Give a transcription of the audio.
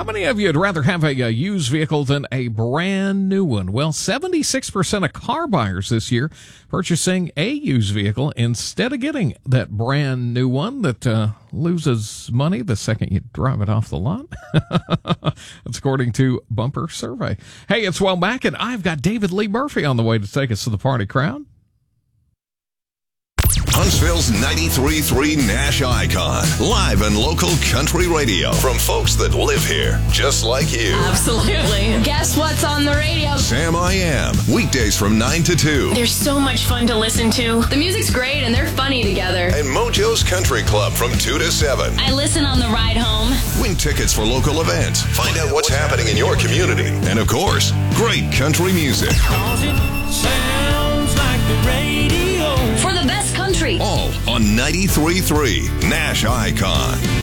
How many of you would rather have a used vehicle than a brand new one? Well, 76% of car buyers this year purchasing a used vehicle instead of getting that brand new one that loses money the second you drive it off the lot. That's according to Bumper Survey. Hey, it's Well Back, and I've got David Lee Murphy on the way to take us to the party crowd. Huntsville's 93.3 Nash Icon. Live and local country radio from folks that live here, just like you. Absolutely. Guess what's on the radio? Sam I Am. Weekdays from 9 to 2. They're so much fun to listen to. The music's great and they're funny together. And Mojo's Country Club from 2 to 7. I listen on the ride home. Win tickets for local events. Find out what's happening in your community. And of course, great country music. Sounds like the radio. For the best country. All on 93.3 Nash Icon.